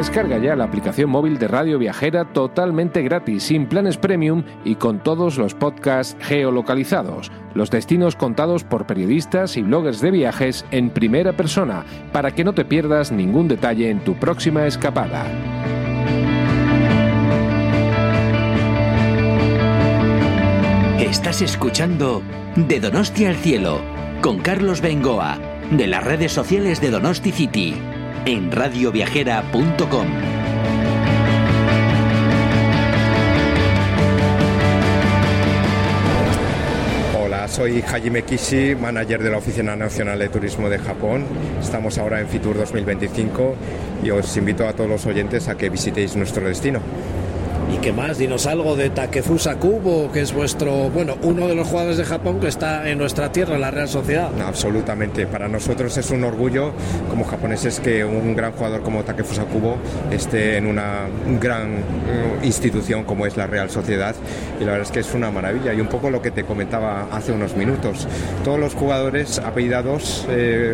Descarga ya la aplicación móvil de Radio Viajera totalmente gratis, sin planes premium y con todos los podcasts geolocalizados, los destinos contados por periodistas y bloggers de viajes en primera persona, para que no te pierdas ningún detalle en tu próxima escapada. Estás escuchando De Donosti al Cielo, con Carlos Bengoa, de las redes sociales de Donosti City, en radioviajera.com. Hola, soy Hajime Kishi, manager de la Oficina Nacional de Turismo de Japón. Estamos ahora en Fitur 2025 y os invito a todos los oyentes a que visitéis nuestro destino. ¿Y qué más? Dinos algo de Takefusa Kubo, que es uno de los jugadores de Japón que está en nuestra tierra, en la Real Sociedad. Absolutamente, para nosotros es un orgullo como japoneses que un gran jugador como Takefusa Kubo esté en una gran institución como es la Real Sociedad, y la verdad es que es una maravilla. Y un poco lo que te comentaba hace unos minutos, todos los jugadores apellidados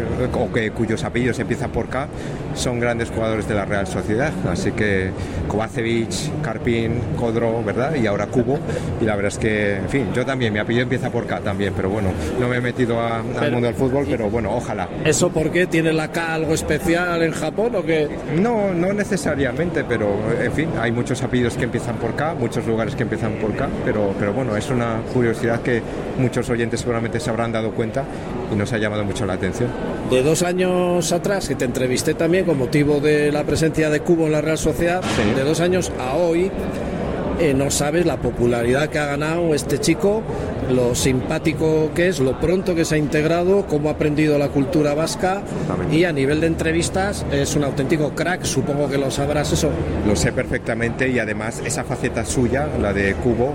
cuyos apellidos empiezan por K son grandes jugadores de la Real Sociedad, así que Kovacevic, Karpin, Kodro, ¿verdad? Y ahora Kubo, y la verdad es que, en fin, yo también, mi apellido empieza por K también, pero bueno, no me he metido al mundo del fútbol, pero bueno, ojalá. ¿Eso por qué? ¿Tiene la K algo especial en Japón o qué? No necesariamente, pero en fin, hay muchos apellidos que empiezan por K, muchos lugares que empiezan por K, pero bueno, es una curiosidad que muchos oyentes seguramente se habrán dado cuenta y nos ha llamado mucho la atención. De 2 años atrás, que te entrevisté también con motivo de la presencia de Kubo en la Real Sociedad, sí. De 2 años a hoy, no sabes la popularidad que ha ganado este chico, lo simpático que es, lo pronto que se ha integrado, cómo ha aprendido la cultura vasca, y a nivel de entrevistas es un auténtico crack. Supongo que lo sabrás eso. Lo sé perfectamente, y además esa faceta suya, la de Kubo,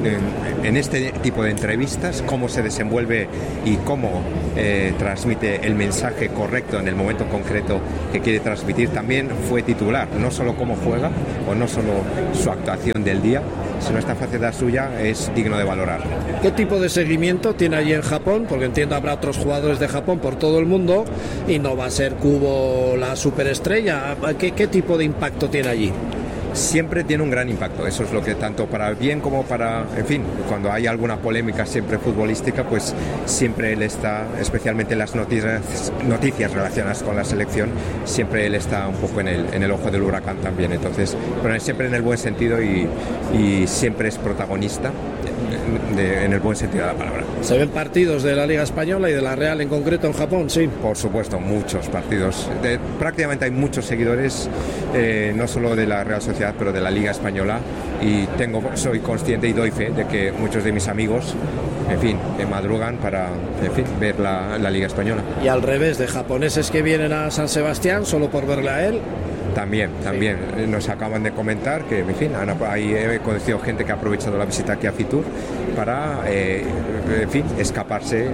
en este tipo de entrevistas, cómo se desenvuelve y cómo transmite el mensaje correcto en el momento concreto que quiere transmitir. También fue titular, no solo cómo juega o no solo su actuación del día, sino esta faceta suya es digno de valorar. ¿Qué tipo de seguimiento tiene allí en Japón? Porque entiendo habrá otros jugadores de Japón por todo el mundo y no va a ser Kubo la superestrella. ¿Qué tipo de impacto tiene allí? Siempre tiene un gran impacto, eso es lo que tanto para el bien como para, en fin, cuando hay alguna polémica siempre futbolística, pues siempre él está, especialmente en las noticias relacionadas con la selección, siempre él está un poco en el ojo del huracán también. Entonces, pero siempre en el buen sentido y siempre es protagonista en el buen sentido de la palabra. ¿Se ven partidos de la Liga Española y de la Real en concreto en Japón? Sí. Por supuesto, muchos partidos. Prácticamente hay muchos seguidores, no solo de la Real Sociedad, pero de la Liga Española, y soy consciente y doy fe de que muchos de mis amigos, en fin, madrugan para, en fin, ver la Liga Española. Y al revés, de japoneses que vienen a San Sebastián solo por verle a él. También. Sí. Nos acaban de comentar que, en fin, he conocido gente que ha aprovechado la visita aquí a Fitur para, en fin, escaparse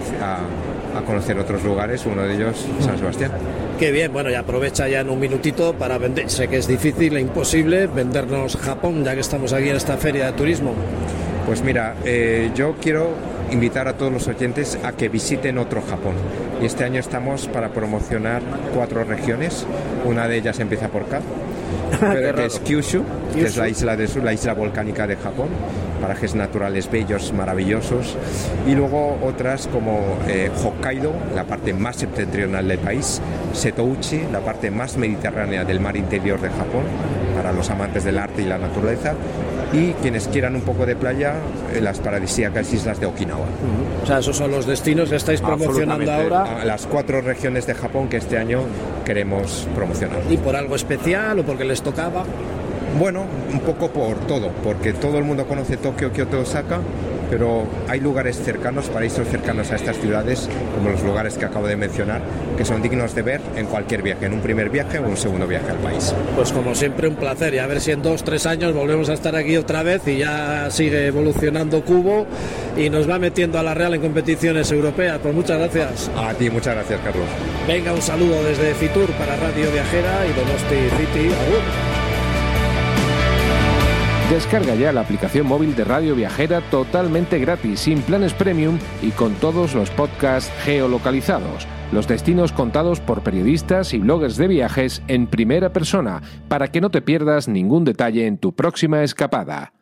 a conocer otros lugares, uno de ellos San Sebastián. Qué bien, bueno, y aprovecha ya en un minutito para vender. Sé que es difícil e imposible vendernos Japón, ya que estamos aquí en esta feria de turismo. Pues mira, yo quiero invitar a todos los oyentes a que visiten otro Japón. Y este año estamos para promocionar 4 regiones. Una de ellas empieza por K, que es Kyushu, que es la isla del sur, la isla volcánica de Japón. Parajes naturales bellos, maravillosos. Y luego otras como Hokkaido, la parte más septentrional del país. Setouchi, la parte más mediterránea del mar interior de Japón, para los amantes del arte y la naturaleza. Y quienes quieran un poco de playa, las paradisíacas islas de Okinawa. O sea, esos son los destinos que estáis promocionando ahora. Las 4 regiones de Japón que este año queremos promocionar. ¿Y por algo especial o porque les tocaba? Bueno, un poco por todo, porque todo el mundo conoce Tokio, Kioto, Osaka, pero hay lugares cercanos, paraísos cercanos a estas ciudades, como los lugares que acabo de mencionar, que son dignos de ver en cualquier viaje, en un primer viaje o un segundo viaje al país. Pues como siempre, un placer, y a ver si en 2-3 años volvemos a estar aquí otra vez y ya sigue evolucionando Kubo y nos va metiendo a la Real en competiciones europeas. Pues muchas gracias. A ti, muchas gracias, Carlos. Venga, un saludo desde Fitur para Radio Viajera y Donosti City. ¡Agur! Descarga ya la aplicación móvil de Radio Viajera totalmente gratis, sin planes premium y con todos los podcasts geolocalizados. Los destinos contados por periodistas y bloggers de viajes en primera persona, para que no te pierdas ningún detalle en tu próxima escapada.